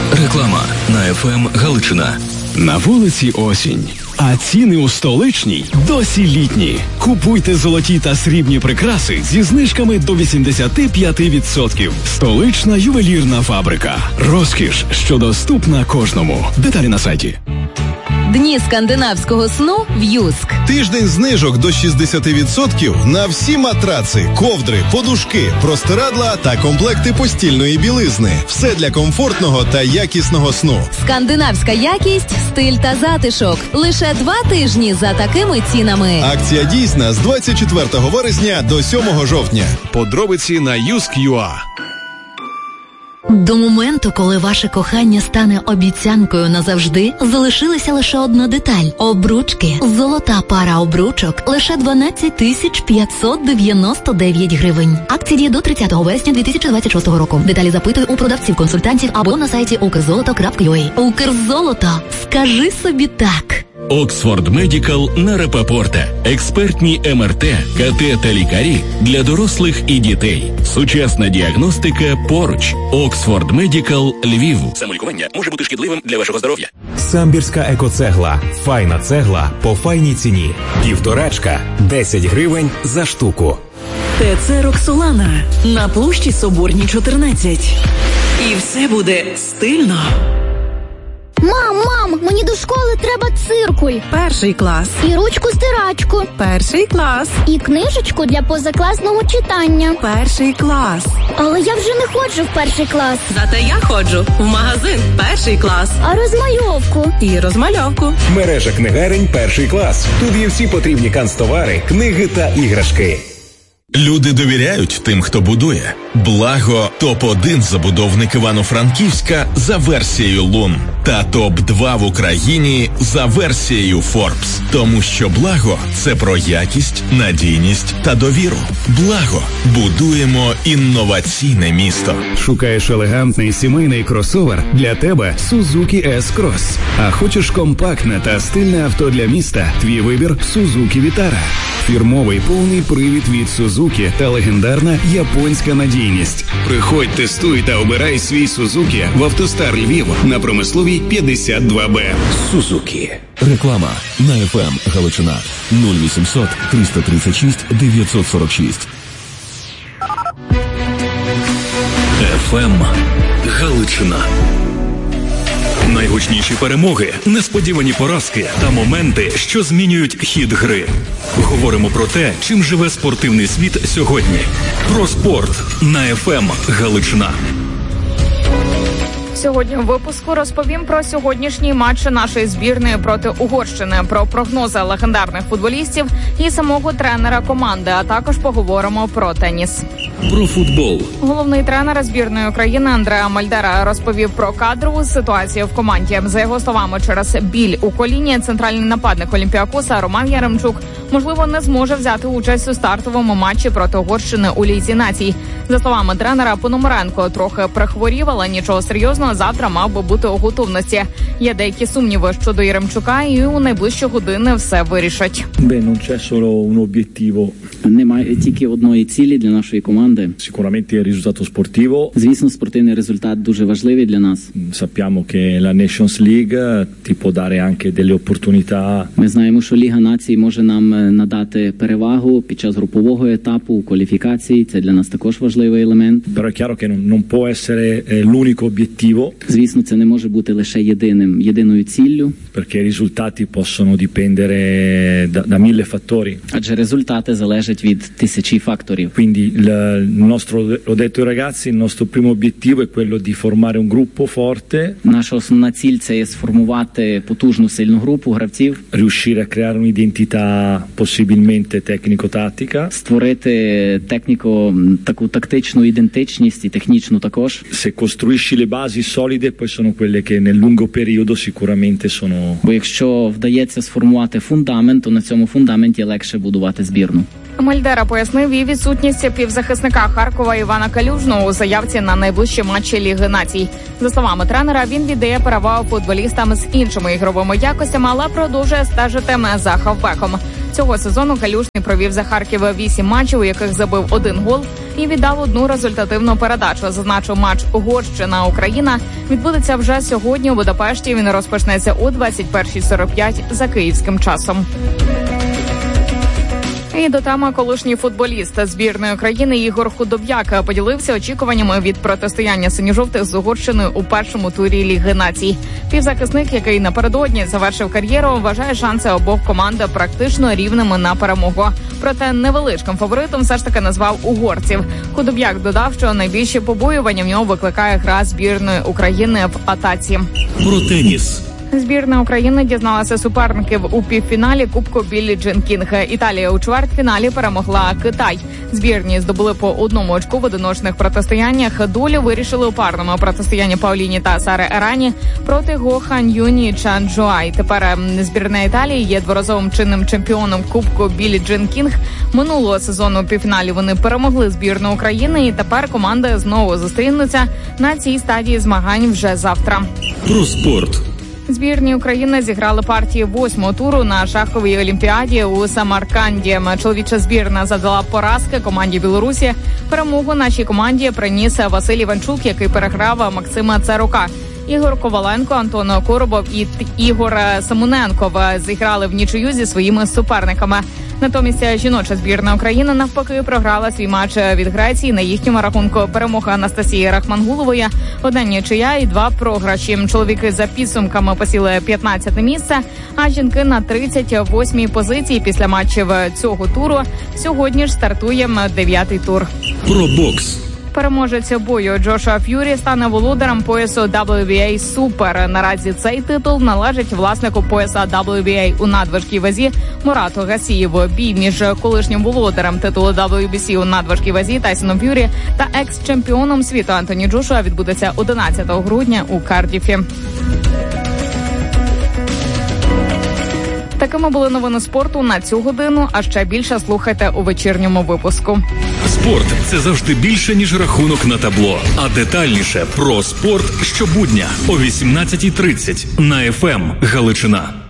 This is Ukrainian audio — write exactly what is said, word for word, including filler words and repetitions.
Реклама на еф ем Галичина. На вулиці осінь, а ціни у столичній досі літні. Купуйте золоті та срібні прикраси зі знижками до вісімдесят п'ять відсотків. Столична ювелірна фабрика. Розкіш, що доступна кожному. Деталі на сайті. Дні скандинавського сну в Юск. Тиждень знижок до шістдесят відсотків на всі матраци, ковдри, подушки, простирадла та комплекти постільної білизни. Все для комфортного та якісного сну. Скандинавська якість, стиль та затишок. Лише два тижні за такими цінами. Акція дійсна з двадцять четвертого вересня до сьомого жовтня. Подробиці на юск крапка ю а. До моменту, коли ваше кохання стане обіцянкою назавжди, залишилася лише одна деталь – обручки. Золота пара обручок – лише дванадцять тисяч п'ятсот дев'яносто дев'ять гривень. Акція діє до тридцятого вересня дві тисячі двадцять шостого року. Деталі запитуй у продавців-консультантів або на сайті укрзолото крапка ю а. Укрзолото. Скажи собі так. Оксфорд Медікал на Рапопорта. Експертні ем ер те, ка те та лікарі для дорослих і дітей. Сучасна діагностика поруч. Оксфорд Медікал Львів. Самолікування може бути шкідливим для вашого здоров'я. Самбірська екоцегла. Файна цегла по файній ціні. Півторачка. десять гривень за штуку. ТЦ «Роксолана» на площі Соборній, чотирнадцять. І все буде стильно. Мам, мам, мені до школи треба циркуль. Перший клас. І ручку-стирачку. Перший клас. І книжечку для позакласного читання. Перший клас. Але я вже не ходжу в перший клас. Зате я ходжу в магазин «Перший клас». А розмальовку? І розмальовку. Мережа книгарень «Перший клас». Тут є всі потрібні канцтовари, книги та іграшки. Люди довіряють тим, хто будує. Благо – топ один забудовник Івано-Франківська за версією Лун. Та топ два в Україні за версією Forbes. Тому що Благо – це про якість, надійність та довіру. Благо – будуємо інноваційне місто. Шукаєш елегантний сімейний кросовер? Для тебе Suzuki S-Cross. А хочеш компактне та стильне авто для міста? Твій вибір – Suzuki Vitara. Фірмовий повний привід від Suzuki та легендарна японська надійність. Приходь, тестуй та обирай свій Suzuki в Автостар Львів на Промисловій п'ятдесят два Б. Suzuki. Реклама на еф ем Галичина. нуль вісімсот триста тридцять шість дев'ятсот сорок шість. еф ем Галичина. Найгучніші перемоги, несподівані поразки та моменти, що змінюють хід гри. Говоримо про те, чим живе спортивний світ сьогодні. Про спорт на еф ем Галичина. Сьогодні у випуску розповім про сьогоднішній матч нашої збірної проти Угорщини, про прогнози легендарних футболістів і самого тренера команди, а також поговоримо про теніс. Про футбол. Головний тренер збірної України Андреа Мальдера розповів про кадрову ситуацію в команді. За його словами, через біль у коліні центральний нападник Олімпіакоса Роман Яремчук, можливо, не зможе взяти участь у стартовому матчі проти Угорщини у Лізі націй. За словами тренера, Пономаренко трохи прихворів, але нічого серйозного, завтра мав би бути у готовності. Є деякі сумніви щодо Яремчука, і у найближчі години все вирішать. Beh, non c'è solo un obiettivo. Немає тільки одної цілі для нашої команди. Sicuramente il risultato sportivo. Звісно, спортивний результат дуже важливий для нас. Sappiamo che la Nations League ti può dare anche delle opportunità. Ми знаємо, що Ліга націй може нам надати перевагу під час групового етапу у кваліфікації. Це для нас також важливий елемент. Però è chiaro che non, non può essere eh, l'unico obiettivo. Звісно, це не може бути лише єдиним, єдиною ціллю. Perché i risultati possono dipendere da, da mille fattori. Адже результати залежать від тисячі факторів. Quindi il nostro, l'ho detto ai ragazzi, il nostro primo obiettivo è quello di formare un gruppo forte. Наша основна ціль – це є сформувати потужну сильну групу гравців. Riuscire a creare un'identità possibilmente tecnico-tattica. Створити техніко таку тактичну ідентичність і технічну також. Se costruisci le basi solide, poi sono quelle che nel lungo periodo sicuramente sono. Бо якщо вдається сформувати фундамент, то на цьому фундаменті легше будувати збірну. Мальдера пояснив і відсутність півзахисника Харкова Івана Калюжного у заявці на найближчі матчі Ліги націй. За словами тренера, він віддає перевагу футболістам з іншими ігровими якостями, але продовжує стежити за хавбеком. Цього сезону Калюжний провів за Харків вісім матчів, у яких забив один гол і віддав одну результативну передачу. Зазначив, матч Угорщина-Україна відбудеться вже сьогодні у Будапешті. Він розпочнеться о двадцять перша сорок п'ять за київським часом. І до теми колишній футболіст збірної країни Ігор Худоб'як поділився очікуваннями від протистояння синьо-жовтих з Угорщиною у першому турі Ліги націй. Півзахисник, який напередодні завершив кар'єру, вважає шанси обох команд практично рівними на перемогу. Проте невеличким фаворитом все ж таки назвав угорців. Худоб'як додав, що найбільше побоювання в нього викликає гра збірної України в атаці. Про теніс. Збірна України дізналася суперників у півфіналі Кубку Біллі Джин Кінг. Італія у чвертьфіналі перемогла Китай. Збірні здобули по одному очку в одиночних протистояннях. Долю вирішили у парному протистоянні Пауліні та Сари Ерані проти Го Хан Юні і Чан Джуай. Тепер збірна Італії є дворазовим чинним чемпіоном Кубку Біллі Джин Кінг. Минулого сезону у півфіналі вони перемогли збірну України, і тепер команди знову зустрінуться на цій стадії змагань вже завтра. Про спорт. Збірні України зіграли партії восьмого туру на шаховій олімпіаді у Самарканді. Чоловіча збірна завдала поразки команді Білорусі. Перемогу нашій команді приніс Василь Іванчук, який переграв Максима Царука. Ігор Коваленко, Антон Коробов і Ігор Самуненков зіграли в нічию зі своїми суперниками. Натомість жіноча збірна України навпаки програла свій матч від Греції. На їхньому рахунку перемога Анастасії Рахмангулової, одна нічия і два програші. Чоловіки за підсумками посіли п'ятнадцяте місце, а жінки на тридцять восьмій позиції. Після матчів цього туру сьогодні ж стартує дев'ятий тур. Про бокс. Переможець бою Джошуа Ф'юрі стане володарем поясу дабл ю бі ей Супер. Наразі цей титул належить власнику пояса дабл ю бі ей у надважкій вазі Мурату Гасієву. Бій між колишнім володарем титулу дабл ю бі сі у надважкій вазі Тайсоном Ф'юрі та екс-чемпіоном світу Антоні Джошуа відбудеться одинадцятого грудня у Кардіфі. Такими були новини спорту на цю годину, а ще більше слухайте у вечірньому випуску. Спорт – це завжди більше, ніж рахунок на табло. А детальніше про спорт щобудня о вісімнадцятій тридцять на еф ем Галичина.